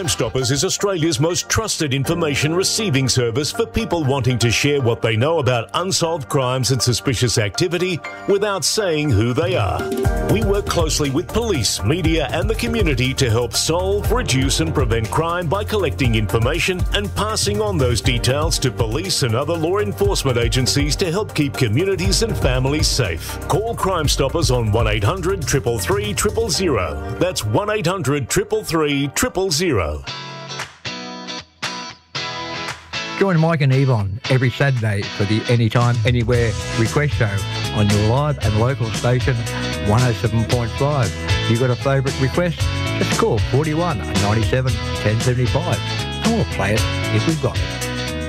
Crime Stoppers is Australia's most trusted information receiving service for people wanting to share what they know about unsolved crimes and suspicious activity without saying who they are. We work closely with police, media and the community to help solve, reduce and prevent crime by collecting information and passing on those details to police and other law enforcement agencies to help keep communities and families safe. Call Crime Stoppers on 1800 333 000. That's 1800 333 000. Join Mike and Yvonne every Saturday for the Anytime, Anywhere request show on your live and local station 107.5. You got a favourite request? Just call 41 97 1075 and we'll play it if we've got it.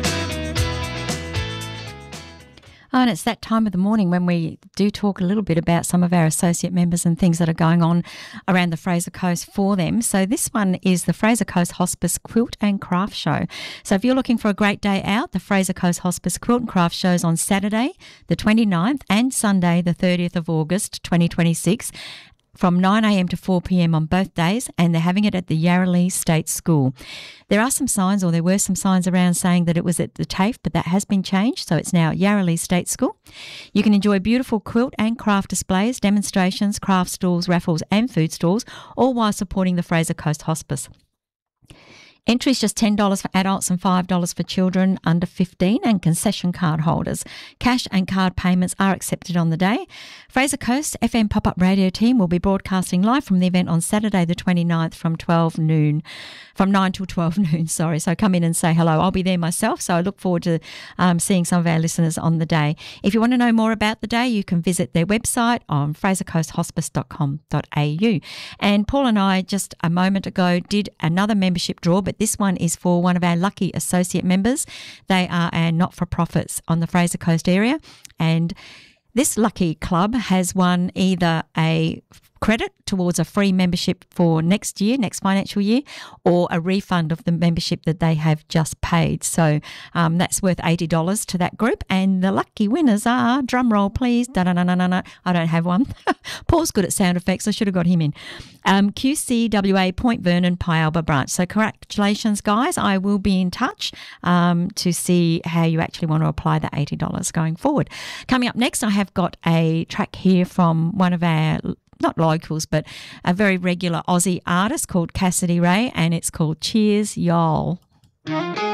Oh, and it's that time of the morning when we do talk a little bit about some of our associate members and things that are going on around the Fraser Coast for them. So this one is the Fraser Coast Hospice Quilt and Craft Show. So if you're looking for a great day out, the Fraser Coast Hospice Quilt and Craft Show is on Saturday, the 29th and Sunday, the 30th of August, 2026. From 9am to 4pm on both days, and they're having it at the Yarralea State School. There are some signs, or there were some signs around saying that it was at the TAFE, but that has been changed, so it's now Yarralea State School. You can enjoy beautiful quilt and craft displays, demonstrations, craft stalls, raffles and food stalls, all while supporting the Fraser Coast Hospice. Entry is just $10 for adults and $5 for children under 15 and concession card holders. Cash and card payments are accepted on the day. Fraser Coast FM pop-up radio team will be broadcasting live from the event on Saturday the 29th from 9 till 12 noon, So come in and say hello. I'll be there myself, so I look forward to seeing some of our listeners on the day. If you want to know more about the day, you can visit their website on frasercoasthospice.com.au. And Paul and I just a moment ago did another membership draw, but this one is for one of our lucky associate members. They are our not-for-profits on the Fraser Coast area, and this lucky club has won either a credit towards a free membership for next financial year, or a refund of the membership that they have just paid. So that's worth $80 to that group. And the lucky winners are, drum roll please, I don't have one. Paul's good at sound effects, I should have got him in. QCWA Point Vernon Pialba branch. So congratulations guys, I will be in touch to see how you actually want to apply the $80 going forward. Coming up next, I have got a track here from one of our not locals, but a very regular Aussie artist called Cassidy Ray, and it's called Cheers Y'all.